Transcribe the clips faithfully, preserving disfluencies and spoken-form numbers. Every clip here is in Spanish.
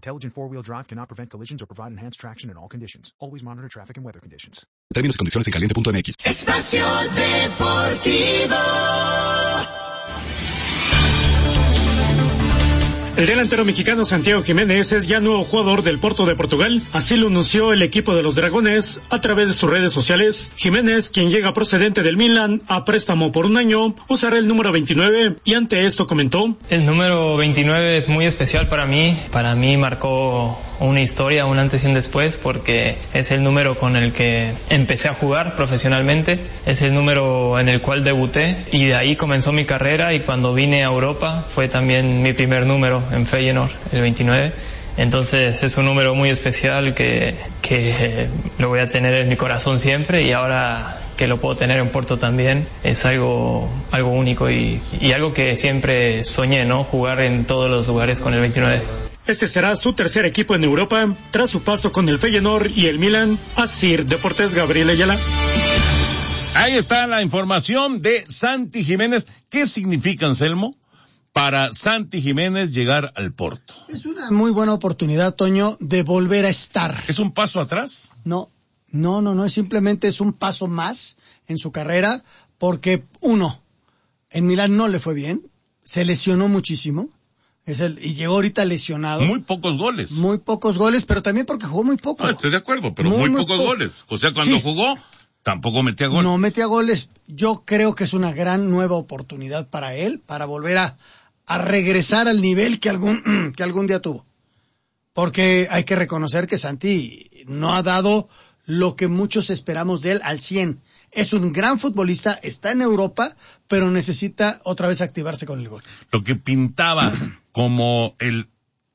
Intelligent four-wheel drive cannot prevent collisions or provide enhanced traction in all conditions. Always monitor traffic and weather conditions. Términos y condiciones en caliente punto m x. Espacio Deportivo. El delantero mexicano Santiago Jiménez es ya nuevo jugador del Porto de Portugal, así lo anunció el equipo de los Dragones a través de sus redes sociales. Jiménez, quien llega procedente del Milan a préstamo por un año, usará el número veintinueve y ante esto comentó: el número veintinueve es muy especial para mí, para mí marcó una historia, un antes y un después, porque es el número con el que empecé a jugar profesionalmente, es el número en el cual debuté y de ahí comenzó mi carrera, y cuando vine a Europa fue también mi primer número en Feyenoord, el veintinueve. Entonces es un número muy especial que, que lo voy a tener en mi corazón siempre, y ahora que lo puedo tener en Porto también es algo algo único y, y algo que siempre soñé, ¿no? Jugar en todos los lugares con el veintinueve. Este será su tercer equipo en Europa, tras su paso con el Feyenoord y el Milan. Asir Deportes, Gabriel Ayala. Ahí está la información de Santi Jiménez. ¿Qué significa, Anselmo, para Santi Jiménez llegar al Porto? Es una muy buena oportunidad, Toño, de volver a estar. ¿Es un paso atrás? No, no, no, no, es simplemente es un paso más en su carrera, porque uno, en Milán no le fue bien, se lesionó muchísimo, es el, y llegó ahorita lesionado. Muy pocos goles. Muy pocos goles, pero también porque jugó muy poco. No, estoy de acuerdo, pero muy, muy, muy pocos po- goles. O sea, cuando sí. jugó, tampoco metía goles. No metía goles. Yo creo que es una gran nueva oportunidad para él, para volver a a regresar al nivel que algún que algún día tuvo. Porque hay que reconocer que Santi no ha dado lo que muchos esperamos de él al cien. Es un gran futbolista, está en Europa, pero necesita otra vez activarse con el gol. Lo que pintaba como el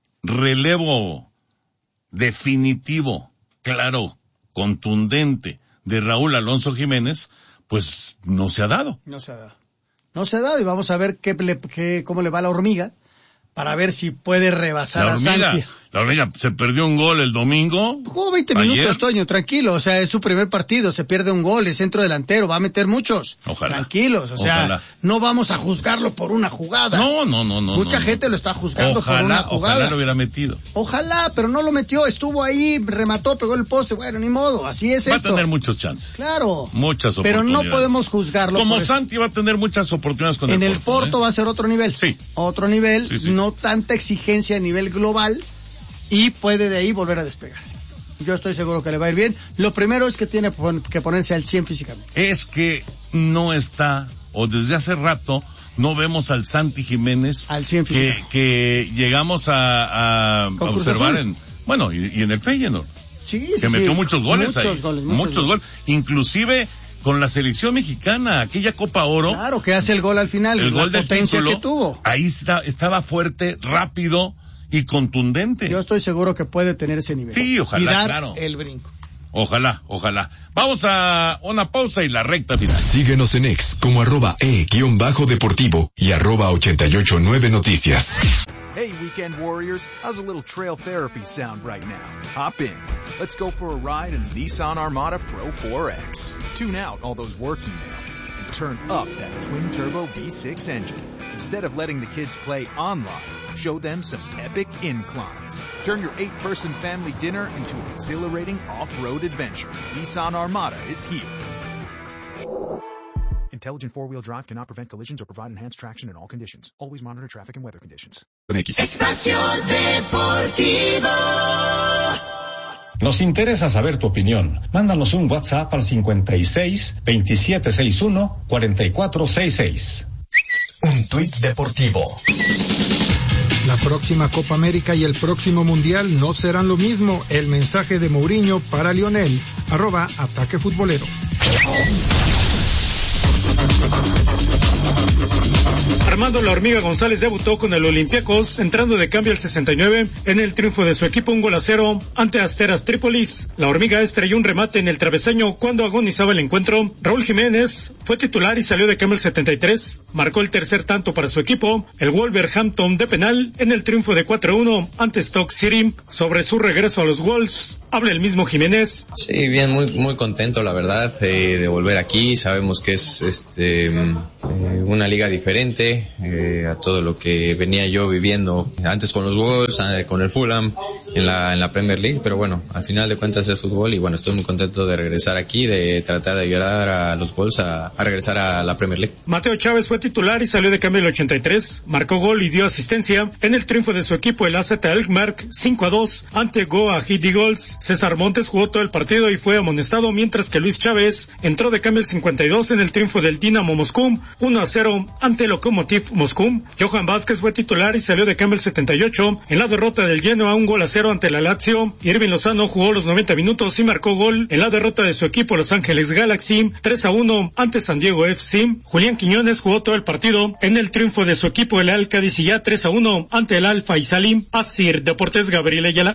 relevo definitivo, claro, contundente de Raúl Alonso Jiménez, pues no se ha dado. No se ha dado. No se ha dado, y vamos a ver qué, le, qué, cómo le va a la hormiga, para ver si puede rebasar la hormiga, a Santi. La hormiga se perdió un gol el domingo. Jugó veinte minutos, Toño, tranquilo, o sea, es su primer partido, se pierde un gol, es centro delantero, va a meter muchos. Ojalá. Tranquilos, o sea, Ojalá. No vamos a juzgarlo por una jugada. No, no, no, no. Mucha no, gente no. lo está juzgando ojalá, por una jugada. Ojalá lo hubiera metido. Ojalá, pero no lo metió, estuvo ahí, remató, pegó el poste, bueno, ni modo, así es va esto. Va a tener muchos chances. Claro. Muchas pero oportunidades. Pero no podemos juzgarlo. Como por Santi va a tener muchas oportunidades con en el Porto. En Porto, el Porto ¿eh? va a ser otro nivel. Sí. Otro nivel, sí, sí. No tanta exigencia a nivel global, y puede de ahí volver a despegar. Yo estoy seguro que le va a ir bien. Lo primero es que tiene que ponerse al cien físicamente. Es que no está, o desde hace rato, no vemos al Santi Jiménez al cien que, que llegamos a, a, a observar en, bueno, y, y en el Feyenoord. Sí, que sí, metió sí. muchos goles muchos ahí. Goles, muchos, muchos goles. Inclusive con la selección mexicana, aquella Copa Oro. Claro, que hace el gol al final, el la gol del potencia título, que tuvo. Ahí está, estaba fuerte, rápido y contundente. Yo estoy seguro que puede tener ese nivel. Sí, ojalá, y dar claro. el brinco. Ojalá, ojalá. Vamos a una pausa y la recta final. Síguenos en X como arroba e guión bajo deportivo y arroba ochenta y ocho nueve noticias. Hey, Weekend Warriors, how's a little trail therapy sound right now? Hop in. Let's go for a ride in the Nissan Armada Pro four X. Tune out all those work emails and turn up that twin-turbo V six engine. Instead of letting the kids play online, show them some epic inclines. Turn your eight-person family dinner into an exhilarating off-road adventure. Nissan Armada is here. Intelligent four-wheel drive cannot prevent collisions or provide enhanced traction in all conditions. Always monitor traffic and weather conditions. Espacio Deportivo. Nos interesa saber tu opinión. Mándanos un WhatsApp al cincuenta y seis, veintisiete sesenta y uno, cuarenta y cuatro sesenta y seis. Un tuit deportivo. La próxima Copa América y el próximo Mundial no serán lo mismo. El mensaje de Mourinho para Lionel. Arroba Ataque Futbolero. Armando La Hormiga González debutó con el Olympiacos, entrando de cambio al sesenta y nueve en el triunfo de su equipo un gol a cero ante Asteras Trípolis. La Hormiga estrelló un remate en el travesaño cuando agonizaba el encuentro. Raúl Jiménez fue titular y salió de cambio al setenta y tres. Marcó el tercer tanto para su equipo, el Wolverhampton de penal, en el triunfo de cuatro a uno ante Stoke City. Sobre su regreso a los Wolves, habla el mismo Jiménez. Sí, bien, muy muy contento, la verdad, eh, de volver aquí. Sabemos que es este eh, una liga diferente. eh, a todo lo que venía yo viviendo antes con los Wolves, eh, con el Fulham, en la, en la Premier League, pero bueno, al final de cuentas es fútbol y bueno, estoy muy contento de regresar aquí, de tratar de ayudar a los Wolves a, a regresar a la Premier League. Mateo Chávez fue titular y salió de cambio en el ochenta y tres, marcó gol y dio asistencia en el triunfo de su equipo, el A Z Alkmaar, cinco a dos, ante Go Ahead Eagles. César Montes jugó todo el partido y fue amonestado, mientras que Luis Chávez entró de cambio el cincuenta y dos en el triunfo del Dinamo Moscú, uno a cero ante Lokomotiv Moscú. Johan Vázquez fue titular y salió de cambio el setenta y ocho en la derrota del Genoa, un gol a cero ante la Lazio. Irving Lozano jugó los noventa minutos y marcó gol en la derrota de su equipo Los Ángeles Galaxy, tres a uno ante San Diego F C. Julián Quiñones jugó todo el partido en el triunfo de su equipo el Al Qadisiyah, tres a uno ante el Al Faisaly. Asir Deportes, Gabriel Ayala.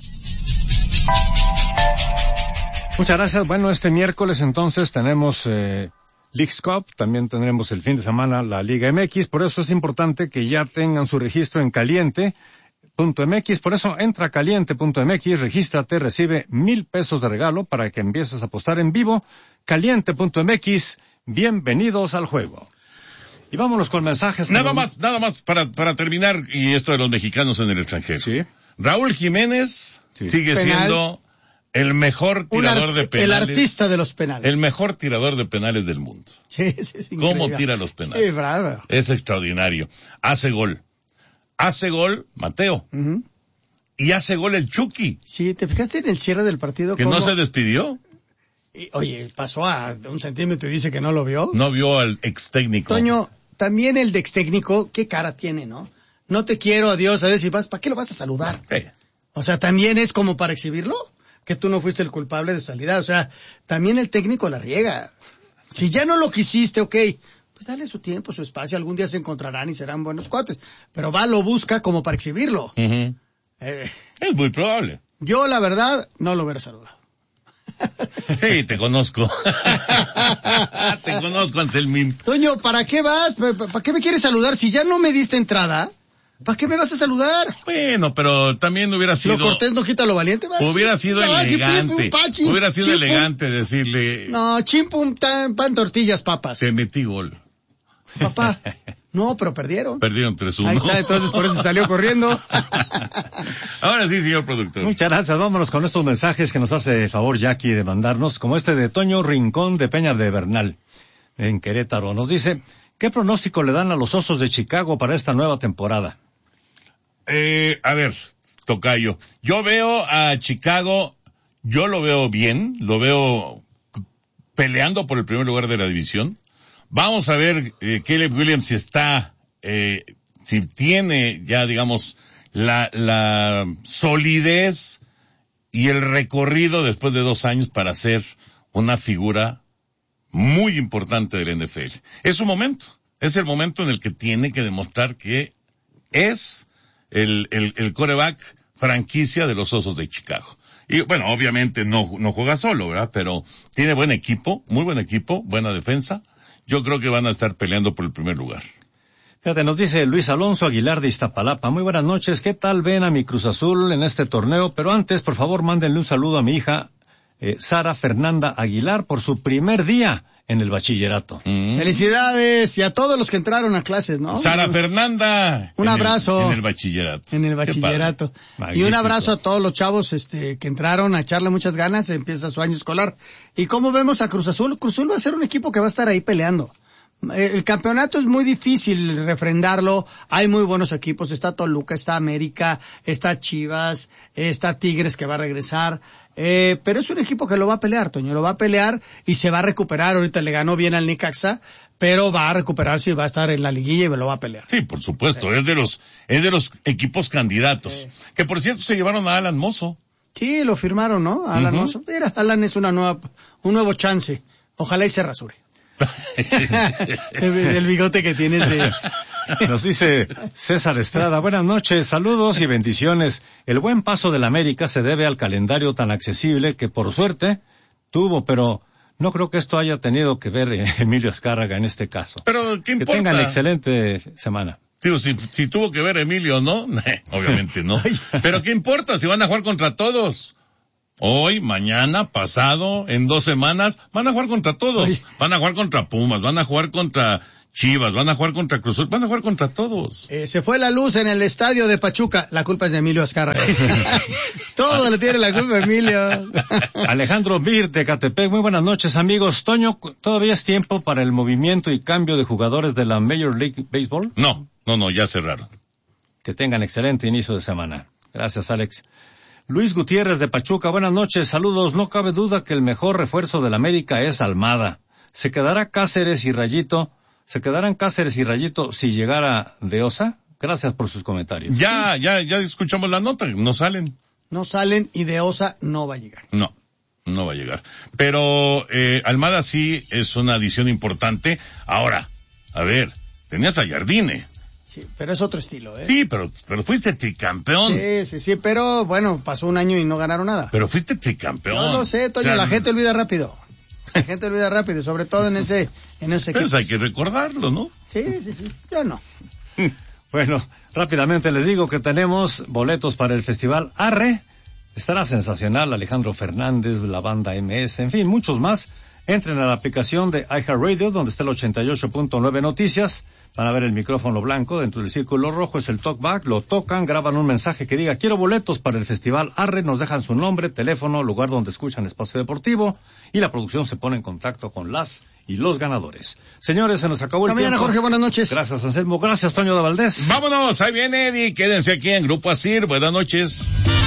Muchas gracias. Bueno, este miércoles entonces tenemos eh, Leagues Cup, también tendremos el fin de semana la Liga M X, por eso es importante que ya tengan su registro en caliente punto m x, por eso entra a caliente punto m x, regístrate, recibe mil pesos de regalo para que empieces a apostar en vivo. caliente punto m x, bienvenidos al juego. Y vámonos con mensajes. Nada con... más, nada más para, para terminar, y esto de los mexicanos en el extranjero. Sí. Raúl Jiménez sí. sigue Penal. siendo el mejor tirador art- de penales. El artista de los penales. El mejor tirador de penales del mundo. Sí, sí, es increíble. ¿Cómo tira los penales? Sí, bravo. Es extraordinario. Hace gol. Hace gol Mateo. Uh-huh. Y hace gol el Chucky. Sí, ¿te fijaste en el cierre del partido? Que cómo... no se despidió. Y, oye, pasó a un centímetro y dice que no lo vio. No vio al ex técnico. Toño, también el de ex técnico, qué cara tiene, ¿no? No te quiero, adiós, adiós, y vas, ¿para qué lo vas a saludar? Sí. O sea, también es como para exhibirlo, que tú no fuiste el culpable de su salida. O sea, también el técnico la riega. Si ya no lo quisiste, ok, pues dale su tiempo, su espacio, algún día se encontrarán y serán buenos cuates. Pero va, lo busca como para exhibirlo. Uh-huh. Eh, es muy probable. Yo, la verdad, no lo hubiera saludado. Sí, te conozco. Te conozco, Anselmín. Toño, ¿para qué vas? ¿Para, ¿Para qué me quieres saludar? Si ya no me diste entrada, ¿para qué me vas a saludar? Bueno, pero también hubiera sido... Lo cortés no quita lo valiente, ¿vas? Hubiera sido no, elegante. Si pachi, hubiera sido chimpum. elegante decirle... No, chimpum, tan, pan, tortillas, papas. Te metí gol. Papá, no, pero perdieron. Perdieron tres uno. Ahí está, entonces por eso salió corriendo. Ahora sí, señor productor. Muchas gracias. Vámonos con estos mensajes que nos hace el favor Jackie de mandarnos, como este de Toño Rincón de Peña de Bernal, en Querétaro. Nos dice, ¿qué pronóstico le dan a los Osos de Chicago para esta nueva temporada? Eh, a ver, tocayo. Yo veo a Chicago, yo lo veo bien, lo veo peleando por el primer lugar de la división. Vamos a ver, eh, Caleb Williams si está, eh, si tiene ya, digamos, la, la solidez y el recorrido después de dos años para ser una figura muy importante del N F L. Es su momento, es el momento en el que tiene que demostrar que es el, el, el quarterback franquicia de los Osos de Chicago. Y bueno, obviamente no, no juega solo, ¿verdad? Pero tiene buen equipo, muy buen equipo, buena defensa. Yo creo que van a estar peleando por el primer lugar. Fíjate, nos dice Luis Alonso Aguilar de Iztapalapa. Muy buenas noches. ¿Qué tal ven a mi Cruz Azul en este torneo? Pero antes, por favor, mándenle un saludo a mi hija, eh, Sara Fernanda Aguilar, por su primer día en el bachillerato. Mm. Felicidades, y a todos los que entraron a clases, ¿no? Sara Fernanda. Un en abrazo. El, en el bachillerato. En el bachillerato. Y un abrazo a todos los chavos, este, que entraron a echarle muchas ganas, empieza su año escolar. ¿Y cómo vemos a Cruz Azul? Cruz Azul va a ser un equipo que va a estar ahí peleando. El campeonato es muy difícil refrendarlo, hay muy buenos equipos, está Toluca, está América, está Chivas, está Tigres que va a regresar, eh, pero es un equipo que lo va a pelear, Toño, lo va a pelear y se va a recuperar. Ahorita le ganó bien al Necaxa, pero va a recuperarse y va a estar en la liguilla y lo va a pelear. Sí, por supuesto, sí. es de los, es de los equipos candidatos, sí. Que por cierto se llevaron a Alan Mozo. Sí, lo firmaron, ¿no? Alan uh-huh. Mozo. Mira, Alan es una nueva, un nuevo chance, ojalá y se rasure. el, el bigote que tienes de... Nos dice César Estrada, buenas noches, saludos y bendiciones. El buen paso del América se debe al calendario tan accesible que por suerte tuvo, pero no creo que esto haya tenido que ver Emilio Azcárraga en este caso. Pero ¿qué importa? Que tengan excelente semana. Digo, si, si tuvo que ver Emilio, ¿no? Obviamente no. Pero ¿qué importa si van a jugar contra todos? Hoy, mañana, pasado, en dos semanas, van a jugar contra todos. Ay. Van a jugar contra Pumas, van a jugar contra Chivas, van a jugar contra Cruz Azul, van a jugar contra todos. Eh, se fue la luz en el estadio de Pachuca. La culpa es de Emilio Azcárraga. Todo le tiene la culpa a Emilio. Alejandro Vir de Catepec, muy buenas noches, amigos. Toño, ¿todavía es tiempo para el movimiento y cambio de jugadores de la Major League Baseball? No, no, no, ya cerraron. Que tengan excelente inicio de semana. Gracias, Alex. Luis Gutiérrez de Pachuca, buenas noches, saludos. No cabe duda que el mejor refuerzo del América es Almada. ¿Se quedará Cáceres y Rayito? ¿Se quedarán Cáceres y Rayito si llegara De Osa? Gracias por sus comentarios. Ya, ya, ya escuchamos la nota, no salen. No salen y De Osa no va a llegar. No, no va a llegar. Pero, eh, Almada sí es una adición importante. Ahora, a ver, tenías a Jardine. Sí, pero es otro estilo, ¿eh? Sí, pero, pero fuiste tricampeón. Sí, sí, sí, pero bueno, pasó un año y no ganaron nada. Pero fuiste tricampeón. No lo sé, Toño, o sea, la gente olvida rápido. La gente olvida rápido, sobre todo en ese, en ese equipo. Pues hay que recordarlo, ¿no? Sí, sí, sí, yo no. Bueno, rápidamente les digo que tenemos boletos para el Festival Arre. Estará sensacional Alejandro Fernández, la banda M S, en fin, muchos más. Entren a la aplicación de iHeartRadio, donde está el ochenta y ocho punto nueve Noticias. Van a ver el micrófono blanco, dentro del círculo rojo es el talkback, lo tocan, graban un mensaje que diga, quiero boletos para el Festival Arre, nos dejan su nombre, teléfono, lugar donde escuchan Espacio Deportivo, y la producción se pone en contacto con las y los ganadores. Señores, se nos acabó el Hasta mañana, tiempo. Jorge, buenas noches. Gracias, Anselmo. Gracias, Toño de Valdés. Vámonos, ahí viene Eddie, quédense aquí en Grupo Asir, buenas noches.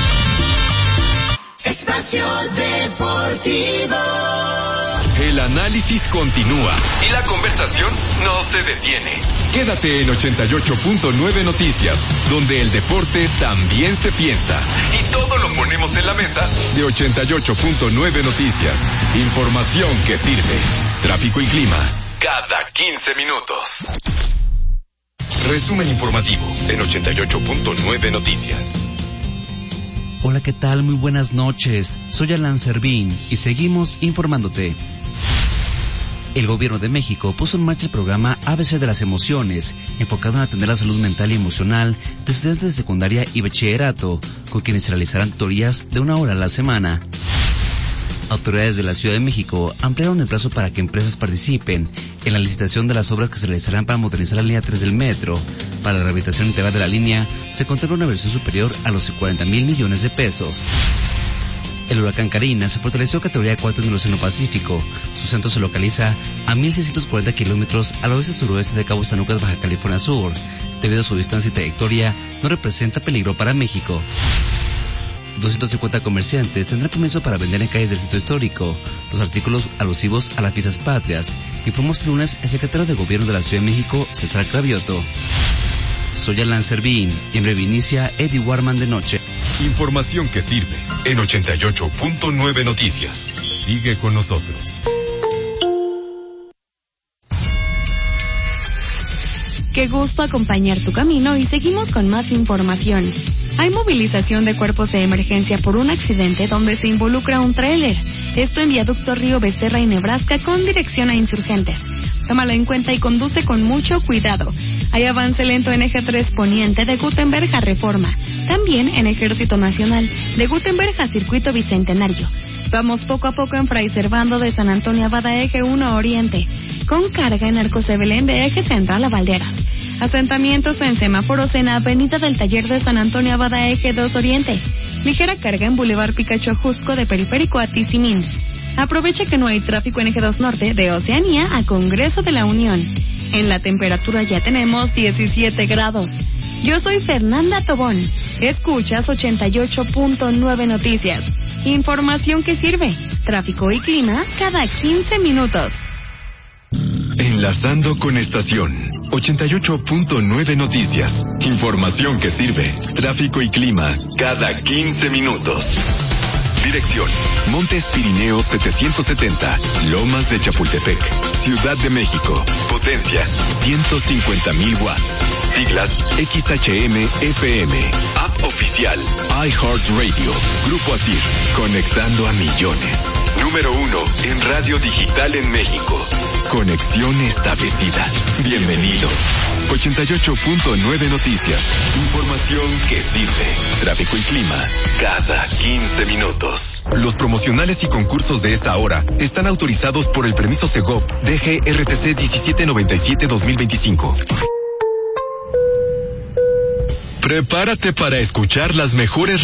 Espacio Deportivo. El análisis continúa y la conversación no se detiene. Quédate en ochenta y ocho punto nueve Noticias, donde el deporte también se piensa. Y todo lo ponemos en la mesa de ochenta y ocho punto nueve Noticias. Información que sirve. Tráfico y clima cada quince minutos. Resumen informativo en ochenta y ocho punto nueve Noticias. Hola, ¿qué tal? Muy buenas noches. Soy Alan Servín y seguimos informándote. El gobierno de México puso en marcha el programa A B C de las Emociones, enfocado en atender la salud mental y emocional de estudiantes de secundaria y bachillerato, con quienes se realizarán tutorías de una hora a la semana. Autoridades de la Ciudad de México ampliaron el plazo para que empresas participen en la licitación de las obras que se realizarán para modernizar la línea tres del metro. Para la rehabilitación integral de la línea, se contempla una inversión superior a los cuarenta mil millones de pesos. El huracán Karina se fortaleció a categoría cuatro en el Océano Pacífico. Su centro se localiza a mil seiscientos cuarenta kilómetros al oeste-suroeste de Cabo San Lucas, Baja California Sur. Debido a su distancia y trayectoria, no representa peligro para México. doscientos cincuenta comerciantes tendrán permiso para vender en calles del sitio histórico los artículos alusivos a las fiestas patrias, informó este lunes el secretario de Gobierno de la Ciudad de México, César Cravioto. Soy Alan Servín y en breve inicia Eddie Warman de noche. Información que sirve en ochenta y ocho punto nueve Noticias. Sigue con nosotros. Qué gusto acompañar tu camino y seguimos con más información. Hay movilización de cuerpos de emergencia por un accidente donde se involucra un tráiler. Esto en Viaducto Río Becerra y Nebraska con dirección a Insurgentes. Tómalo en cuenta y conduce con mucho cuidado. Hay avance lento en Eje tres Poniente de Gutenberg a Reforma. También en Ejército Nacional de Gutenberg a Circuito Bicentenario. Vamos poco a poco en Fray Servando de San Antonio Abad a Eje uno Oriente. Con carga en Arcos de Belén de Eje Central a Valderas. Asentamientos en semáforos en Avenida del Taller de San Antonio Abad a Eje dos Oriente. Ligera carga en Boulevard Picacho Ajusco de Periférico a Tizimín. Aprovecha que no hay tráfico en Eje dos Norte de Oceanía a Congreso de la Unión. En la temperatura ya tenemos diecisiete grados. Yo soy Fernanda Tobón. Escuchas ochenta y ocho punto nueve Noticias. Información que sirve. Tráfico y clima cada quince minutos. Enlazando con estación ochenta y ocho punto nueve Noticias. Información que sirve. Tráfico y clima cada quince minutos. Dirección: Montes Pirineos setecientos setenta, Lomas de Chapultepec, Ciudad de México. Potencia ciento cincuenta mil watts. Siglas X H M F M. App oficial iHeartRadio. Grupo Asir, conectando a millones. número uno en radio digital en México. Conexión establecida. Bienvenido. ochenta y ocho punto nueve Noticias. Información que sirve. Tráfico y clima cada quince minutos. Los promocionales y concursos de esta hora están autorizados por el permiso Segov D G R T C diecisiete noventa y siete dos mil veinticinco. Prepárate para escuchar las mejores